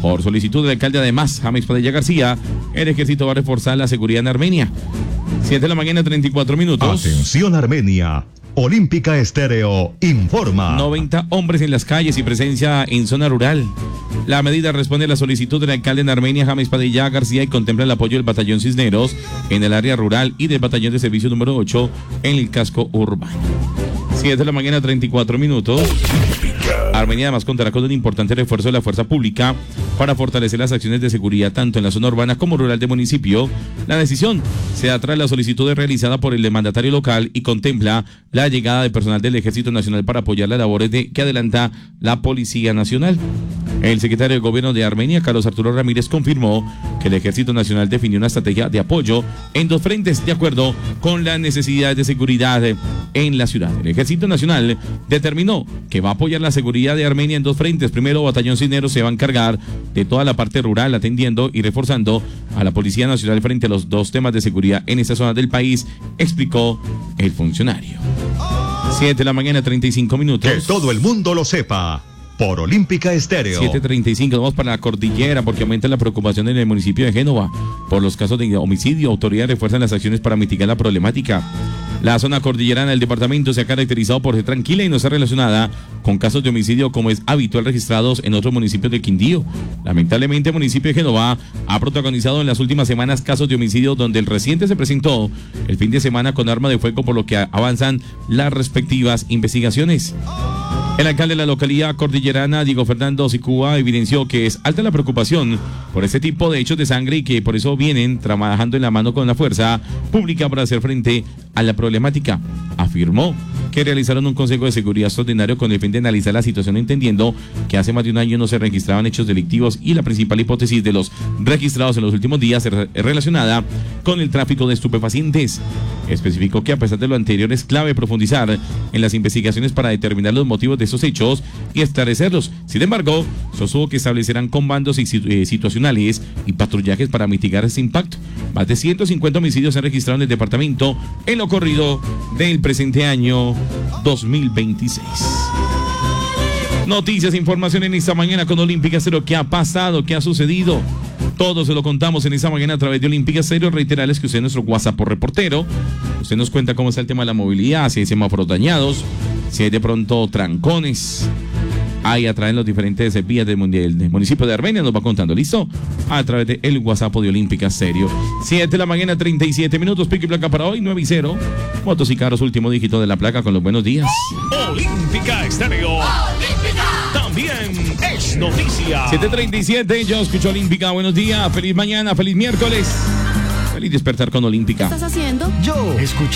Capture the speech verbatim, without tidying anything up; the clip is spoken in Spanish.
Por solicitud del alcalde, además, James Padilla García, el ejército va a reforzar la seguridad en Armenia. siete de la mañana, treinta y cuatro minutos. Atención Armenia. Olímpica Estéreo informa. noventa hombres en las calles y presencia en zona rural. La medida responde a la solicitud del alcalde en Armenia, James Padilla García, y contempla el apoyo del batallón Cisneros en el área rural y del batallón de servicio número ocho en el casco urbano. siete de la mañana, treinta y cuatro minutos. Armenia además contará con un importante refuerzo de la fuerza pública para fortalecer las acciones de seguridad tanto en la zona urbana como rural del municipio. La decisión se da tras la solicitud realizada por el mandatario local y contempla la llegada de personal del Ejército Nacional para apoyar las labores de, que adelanta la Policía Nacional. El secretario de Gobierno de Armenia, Carlos Arturo Ramírez, confirmó que el Ejército Nacional definió una estrategia de apoyo en dos frentes de acuerdo con las necesidades de seguridad en la ciudad. El Ejército Nacional determinó que va a apoyar la seguridad de Armenia en dos frentes. Primero, Batallón Cisneros se va a encargar de toda la parte rural, atendiendo y reforzando a la Policía Nacional frente a los dos temas de seguridad en esta zona del país, explicó el funcionario. siete de la mañana, treinta y cinco minutos. Que todo el mundo lo sepa. Por Olímpica Estéreo. siete treinta y cinco, vamos para la cordillera porque aumenta la preocupación en el municipio de Génova por los casos de homicidio. Autoridades refuerzan las acciones para mitigar la problemática. La zona cordillerana del departamento se ha caracterizado por ser tranquila y no está relacionada con casos de homicidio como es habitual registrados en otros municipios del Quindío. Lamentablemente, el municipio de Génova ha protagonizado en las últimas semanas casos de homicidio donde el reciente se presentó el fin de semana con arma de fuego, por lo que avanzan las respectivas investigaciones. El alcalde de la localidad cordillerana, Diego Fernando Sicúa, evidenció que es alta la preocupación por este tipo de hechos de sangre y que por eso vienen trabajando en la mano con la fuerza pública para hacer frente a la problemática. Afirmó que realizaron un consejo de seguridad extraordinario con el fin de analizar la situación, entendiendo que hace más de un año no se registraban hechos delictivos y la principal hipótesis de los registrados en los últimos días es relacionada con el tráfico de estupefacientes. Especificó que a pesar de lo anterior es clave profundizar en las investigaciones para determinar los motivos de esos hechos y esclarecerlos. Sin embargo, sostuvo que establecerán comandos eh, situacionales y patrullajes para mitigar ese impacto. Más de ciento cincuenta homicidios se han registrado en el departamento en lo corrido del presente año dos mil veintiséis. Noticias e información en esta mañana con Olímpica Estéreo. ¿Qué ha pasado? ¿Qué ha sucedido? Todo se lo contamos en esta mañana a través de Olímpica Estéreo. Reiterarles que usted es nuestro WhatsApp por reportero. Usted nos cuenta cómo está el tema de la movilidad, si hay semáforos dañados, si hay de pronto trancones. Ahí a través de los diferentes vías del, mundial, del municipio de Armenia nos va contando, ¿listo? A través del el WhatsApp de Olímpica Estéreo. siete de la mañana, treinta y siete minutos, pico y placa para hoy, nueve y cero. Motos y carros, último dígito de la placa con los buenos días. Olímpica Estéreo. Olímpica. También es noticia. siete treinta y siete, yo escucho Olímpica, buenos días, feliz mañana, feliz miércoles. Feliz despertar con Olímpica. ¿Qué estás haciendo? Yo escucho.